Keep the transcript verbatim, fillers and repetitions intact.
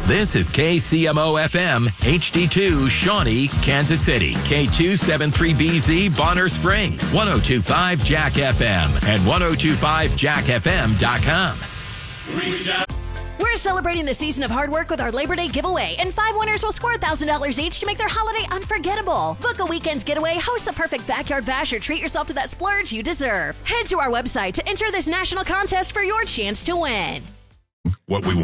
This is K C M O F M, H D two, Shawnee, Kansas City. K two seventy-three B Z, Bonner Springs. one oh two point five Jack F M and ten twenty-five jack f m dot com. We're celebrating the season of hard work with our Labor Day giveaway, and five winners will score one thousand dollars each to make their holiday unforgettable. Book a weekend's getaway, host the perfect backyard bash, or treat yourself to that splurge you deserve. Head to our website to enter this national contest for your chance to win. What we